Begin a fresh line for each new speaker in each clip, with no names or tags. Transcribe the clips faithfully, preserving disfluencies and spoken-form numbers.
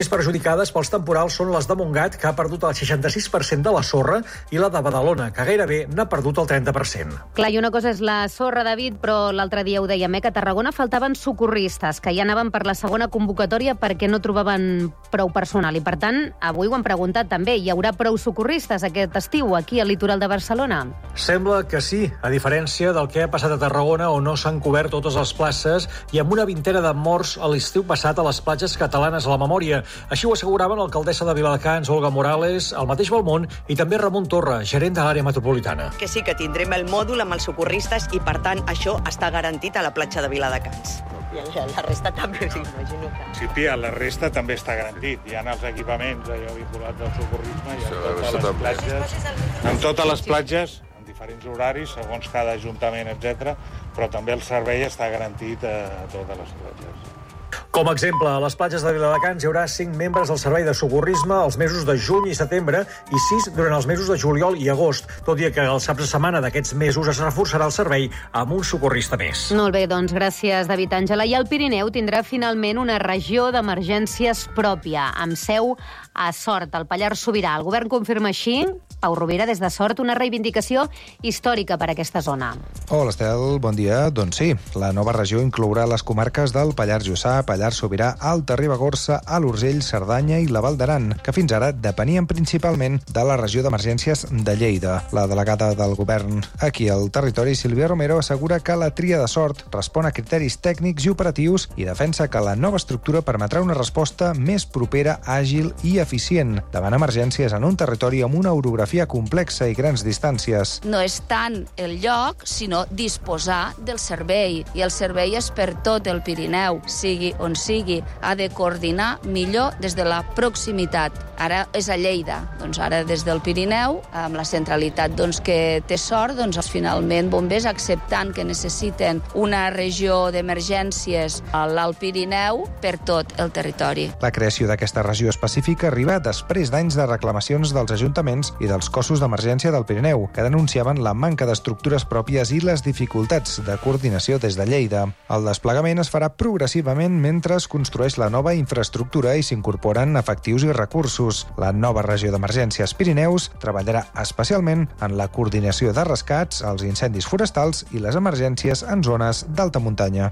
més perjudicades pels temporals són les de Montgat, que ha perdut el seixanta-sis per cent de la sorra, i la de Badalona, que gairebé n'ha perdut el trenta per cent.
Clar, i una cosa és la sorra, David, però l'altre dia ho dèiem, eh, que a Tarragona faltaven socorristes, que ja anaven per la segona convocatòria perquè no trobaven prou personal. I, per tant, avui ho han preguntat també, hi haurà prou socorristes aquest estiu aquí al litoral de Barcelona?
Sembla que sí, a diferència del que ha passat a Tarragona, on no s'han cobert totes les places i amb una vintena de morts a l'estiu passat a les platges catalanes a la memòria. Així ho asseguraven l'alcaldessa de Viladecans, Olga Morales, el mateix Balmont i també Ramon Torra, gerent de l'àrea metropolitana.
Que sí que tindrem el mòdul amb els socorristes i, per tant, això està garantit a la platja de Viladecans. I la resta també, sí, imagino que...
Sí, Pia, la resta també està garantit. Hi ha els equipaments allò vinculats al socorrisme i en totes les platges, en totes les platges, en diferents horaris, segons cada ajuntament, etcètera, però també el servei està garantit a totes les platges.
Com a exemple, a les platges de Viladecans hi haurà cinc membres del servei de socorrisme els mesos de juny i setembre i sis durant els mesos de juliol i agost, tot i que els caps de setmana d'aquests mesos es reforçarà el servei amb un socorrista més.
Molt bé, doncs gràcies, David Àngela. I el Pirineu tindrà finalment una regió d'emergències pròpia, amb seu a Sort, al Pallars Sobirà. El govern confirma així, Pau Rovira, des de Sort, una reivindicació històrica per a aquesta zona.
Hola, Estel, bon dia. Doncs sí, la nova regió inclourà les comarques del Pallars Jussà, Pallars Sobirà, Alta Ribagorça, Alt Urgell, Cerdanya i la Val d'Aran, que fins ara depenien principalment de la regió d'emergències de Lleida. La delegada del govern aquí al territori, Sílvia Romero, assegura que la tria de Sort respon a criteris tècnics i operatius i defensa que la nova estructura permetrà una resposta més propera, àgil i eficient davant emergències en un territori amb una orografia complexa i grans distàncies.
No és tant el lloc, sinó disposar del servei. I el servei és per tot el Pirineu, sigui on sigui. Ha de coordinar millor des de la proximitat. Ara és a Lleida. Doncs ara des del Pirineu, amb la centralitat doncs, que té Sort, doncs finalment bombers acceptant que necessiten una regió d'emergències a l'Alt Pirineu per tot el territori.
La creació d'aquesta regió específica arriba després d'anys de reclamacions dels ajuntaments i dels cossos d'emergència del Pirineu, que denunciaven la manca d'estructures pròpies i les dificultats de coordinació des de Lleida. El desplegament es farà progressivament mentre es construeix la nova infraestructura i s'incorporen efectius i recursos. La nova regió d'emergències Pirineus treballarà especialment en la coordinació de rescats, els incendis forestals i les emergències en zones d'alta muntanya.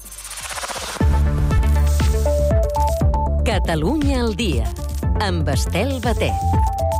Catalunya al dia, amb Estel Batet.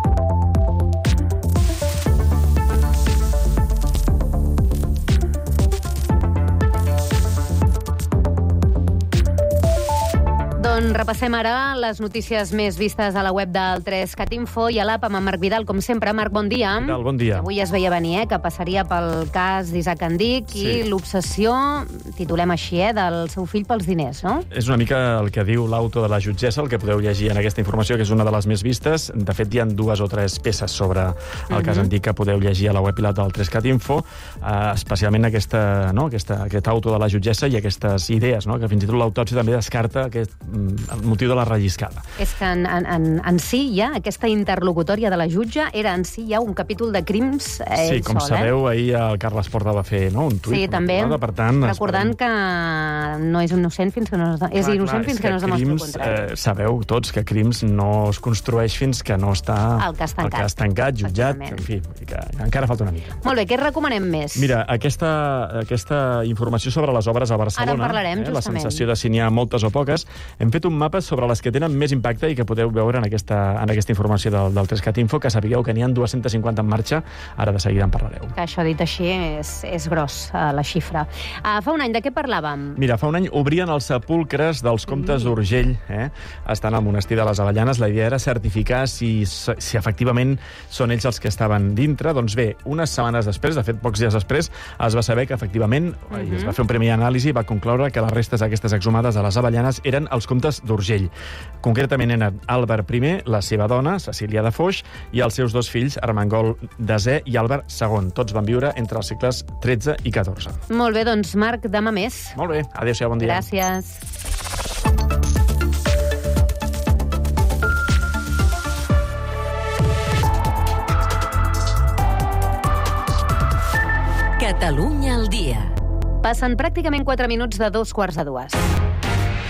Doncs repassem ara les notícies més vistes a la web del tres cat info i a l'app amb en Marc Vidal, com sempre. Marc, bon dia.
Vidal, bon dia.
Avui es veia venir, eh, que passaria pel cas d'Isaac Andic sí. i l'obsessió, titulem així, eh, del seu fill pels diners, no?
És una mica el que diu l'auto de la jutgessa, el que podeu llegir en aquesta informació, que és una de les més vistes. De fet, hi ha dues o tres peces sobre el mm-hmm. cas Andic que podeu llegir a la web i l'app del tres cat info, eh, especialment aquesta, no, aquesta, aquest auto de la jutgessa i aquestes idees, no, que fins i tot l'autòpsia també descarta aquest el motiu de la relliscada.
És que en, en, en si ja, aquesta interlocutòria de la jutge era en si ja un capítol de crims eh,
Sí, com
sol,
sabeu,
eh?
ahir el Carles Porta va fer no, un tuit.
Sí, també,
per tant,
recordant esperem... que no és innocent fins que no es, és clar, innocent clar, fins que, que no es demostra el contrari.
Eh, sabeu tots que crims no es construeix fins que no està
el cas tancat,
el cas tancat jutjat, en fi, que encara falta una mica.
Molt bé, què recomanem més?
Mira, aquesta, aquesta informació sobre les obres a Barcelona,
ara en parlarem,
eh,
justament.
La sensació de si n'hi ha moltes o poques, hem fet un mapa sobre les que tenen més impacte i que podeu veure en aquesta, en aquesta informació del, del tres cat info, que sapigueu que n'hi ha dues-centes cinquanta en marxa, ara de seguida en parlareu.
Que això dit així és, és gros, uh, la xifra. Uh, fa un any, de què parlàvem?
Mira, fa un any obrien els sepulcres dels comtes mm. d'Urgell, eh? estan al monestir de les Avellanes. La idea era certificar si, si efectivament són ells els que estaven dintre. Doncs bé, unes setmanes després, de fet pocs dies després, es va saber que efectivament mm-hmm. es va fer un primer anàlisi i va concloure que les restes d'aquestes exhumades a les Avellanes eren els comtes d'Urgell. Concretament eren Albert primer, la seva dona, Cecília de Foix, i els seus dos fills, Armengol desè i Albert segon. Tots van viure entre els segles tretze i catorze.
Molt bé, doncs, Marc, demà més.
Molt bé, adéu-siau, bon dia.
Gràcies.
Catalunya al dia.
Passen pràcticament quatre minuts de dos quarts de dues.